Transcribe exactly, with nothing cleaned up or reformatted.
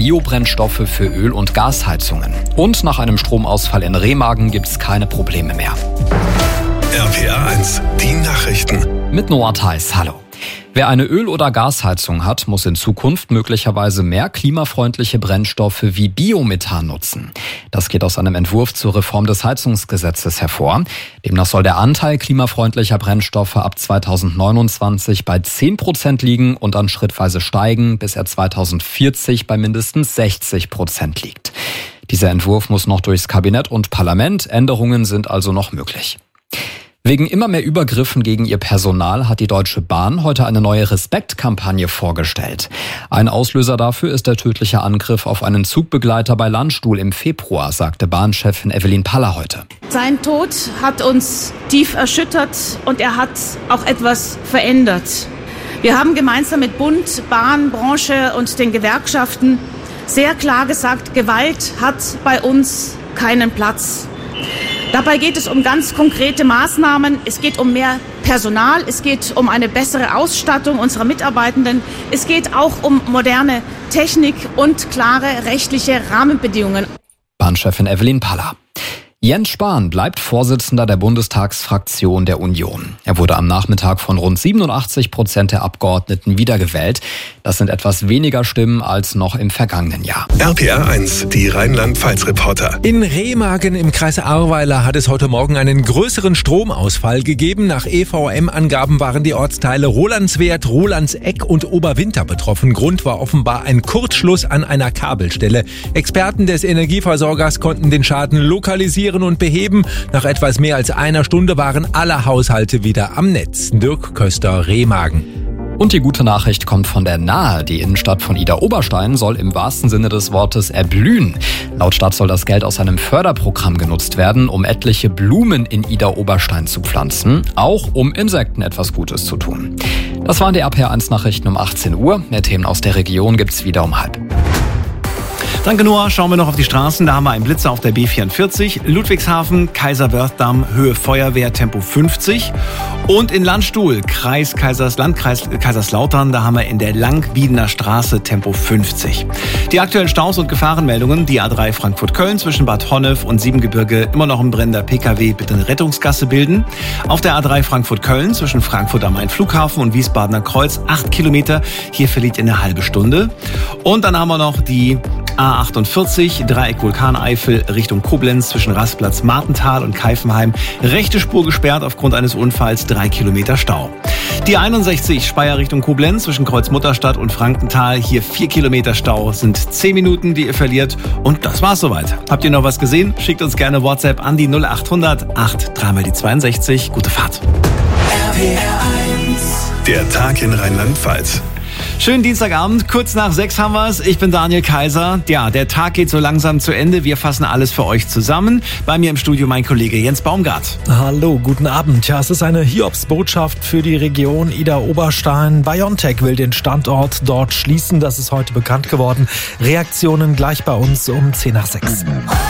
Biobrennstoffe für Öl- und Gasheizungen. Und nach einem Stromausfall in Remagen gibt es keine Probleme mehr. R P R eins, die Nachrichten. Mit Noah Theis, hallo. Wer eine Öl- oder Gasheizung hat, muss in Zukunft möglicherweise mehr klimafreundliche Brennstoffe wie Biomethan nutzen. Das geht aus einem Entwurf zur Reform des Heizungsgesetzes hervor. Demnach soll der Anteil klimafreundlicher Brennstoffe ab zweitausendneunundzwanzig bei zehn Prozent liegen und dann schrittweise steigen, bis er zweitausendvierzig bei mindestens sechzig Prozent liegt. Dieser Entwurf muss noch durchs Kabinett und Parlament. Änderungen sind also noch möglich. Wegen immer mehr Übergriffen gegen ihr Personal hat die Deutsche Bahn heute eine neue Respektkampagne vorgestellt. Ein Auslöser dafür ist der tödliche Angriff auf einen Zugbegleiter bei Landstuhl im Februar, sagte Bahnchefin Evelyn Paller heute. Sein Tod hat uns tief erschüttert und er hat auch etwas verändert. Wir haben gemeinsam mit Bund, Bahn, Branche und den Gewerkschaften sehr klar gesagt, Gewalt hat bei uns keinen Platz. Dabei geht es um ganz konkrete Maßnahmen. Es geht um mehr Personal, es geht um eine bessere Ausstattung unserer Mitarbeitenden. Es geht auch um moderne Technik und klare rechtliche Rahmenbedingungen. Bahnchefin Evelyn Paller. Jens Spahn bleibt Vorsitzender der Bundestagsfraktion der Union. Er wurde am Nachmittag von rund siebenundachtzig Prozent der Abgeordneten wiedergewählt. Das sind etwas weniger Stimmen als noch im vergangenen Jahr. R P R eins, die Rheinland-Pfalz-Reporter. In Remagen im Kreis Ahrweiler hat es heute Morgen einen größeren Stromausfall gegeben. Nach E V M-Angaben waren die Ortsteile Rolandswerth, Rolandseck und Oberwinter betroffen. Grund war offenbar ein Kurzschluss an einer Kabelstelle. Experten des Energieversorgers konnten den Schaden lokalisieren und beheben. Nach etwas mehr als einer Stunde waren alle Haushalte wieder am Netz. Dirk Köster, Remagen. Und die gute Nachricht kommt von der Nahe. Die Innenstadt von Idar-Oberstein soll im wahrsten Sinne des Wortes erblühen. Laut Stadt soll das Geld aus einem Förderprogramm genutzt werden, um etliche Blumen in Idar-Oberstein zu pflanzen, auch um Insekten etwas Gutes zu tun. Das waren die R P R eins Nachrichten um achtzehn Uhr. Mehr Themen aus der Region gibt's wieder um halb. Danke, Noah. Schauen wir noch auf die Straßen. Da haben wir einen Blitzer auf der B vierundvierzig. Ludwigshafen, Kaiserwerth-Damm, Höhe Feuerwehr, Tempo fünfzig. Und in Landstuhl, Kreis Kaisers, Landkreis Kaiserslautern, da haben wir in der Langbiedener Straße Tempo fünfzig. Die aktuellen Staus und Gefahrenmeldungen, die A drei Frankfurt-Köln zwischen Bad Honnef und Siebengebirge, immer noch ein brennender P K W, bitte eine Rettungsgasse bilden. Auf der A drei Frankfurt-Köln zwischen Frankfurt am Main-Flughafen und Wiesbadener Kreuz, acht Kilometer. Hier verliert ihr eine halbe Stunde. Und dann haben wir noch die A achtundvierzig, Dreieck Vulkaneifel Richtung Koblenz zwischen Rastplatz Martental und Keifenheim. Rechte Spur gesperrt aufgrund eines Unfalls, drei Kilometer Stau. Die einundsechzig, Speyer Richtung Koblenz zwischen Kreuzmutterstadt und Frankenthal. Hier vier Kilometer Stau, sind zehn Minuten, die ihr verliert. Und das war's soweit. Habt ihr noch was gesehen? Schickt uns gerne WhatsApp an die null achthundert acht drei mal die zweiundsechzig. Gute Fahrt. R P R eins, der Tag in Rheinland-Pfalz. Schönen Dienstagabend, kurz nach sechs haben wir's. Ich bin Daniel Kaiser. Ja, der Tag geht so langsam zu Ende. Wir fassen alles für euch zusammen. Bei mir im Studio mein Kollege Jens Baumgart. Hallo, guten Abend. Ja, es ist eine Hiobsbotschaft für die Region Idar-Oberstein. BioNTech will den Standort dort schließen. Das ist heute bekannt geworden. Reaktionen gleich bei uns um zehn nach sechs.